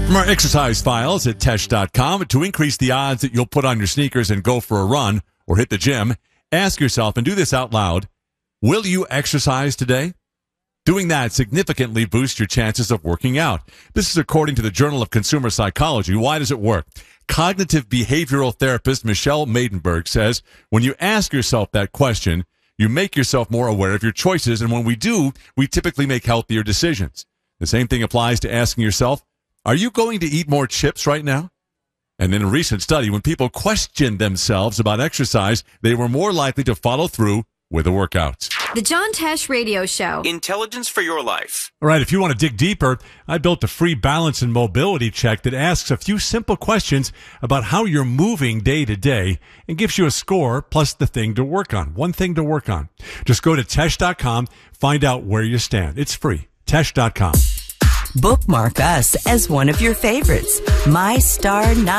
From our exercise files at Tesh.com, to increase the odds that you'll put on your sneakers and go for a run or hit the gym, ask yourself, and do this out loud, will you exercise today? Doing that significantly boosts your chances of working out. This is according to the Journal of Consumer Psychology. Why does it work? Cognitive behavioral therapist Michelle Maidenberg says, when you ask yourself that question, you make yourself more aware of your choices, and when we do, we typically make healthier decisions. The same thing applies to asking yourself, are you going to eat more chips right now? And in a recent study, when people questioned themselves about exercise, they were more likely to follow through with a workout. The John Tesh Radio Show. Intelligence for your life. All right, if you want to dig deeper, I built a free balance and mobility check that asks a few simple questions about how you're moving day to day and gives you a score plus the thing to work on. One thing to work on. Just go to Tesh.com, find out where you stand. It's free. Tesh.com. Bookmark us as one of your favorites. My Star 9.